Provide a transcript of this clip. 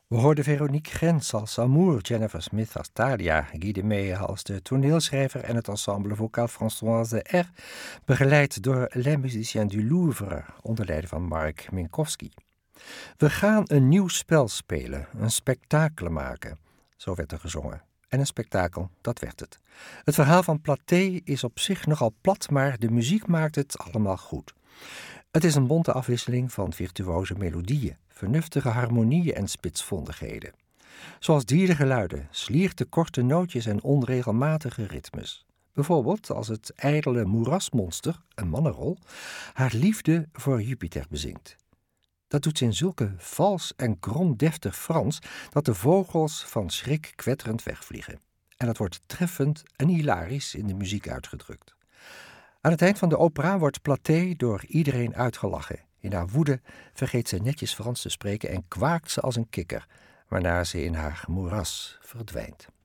We hoorden Veronique Grens als Amour, Jennifer Smith als Thalia, Guy de Meije als de toneelschrijver en het ensemble vocaal Françoise R., begeleid door Les Musiciens du Louvre, onder leiding van Mark Minkowski. We gaan een nieuw spel spelen, een spektakel maken. Zo werd er gezongen. En een spektakel, dat werd het. Het verhaal van Platée is op zich nogal plat, maar de muziek maakt het allemaal goed. Het is een bonte afwisseling van virtuoze melodieën, vernuftige harmonieën en spitsvondigheden. Zoals diergeluiden, slierte korte nootjes en onregelmatige ritmes. Bijvoorbeeld als het ijdele moerasmonster, een mannenrol, haar liefde voor Jupiter bezingt. Dat doet ze in zulke vals en kromdeftig Frans dat de vogels van schrik kwetterend wegvliegen. En dat wordt treffend en hilarisch in de muziek uitgedrukt. Aan het eind van de opera wordt Platée door iedereen uitgelachen. In haar woede vergeet ze netjes Frans te spreken en kwaakt ze als een kikker, waarna ze in haar moeras verdwijnt.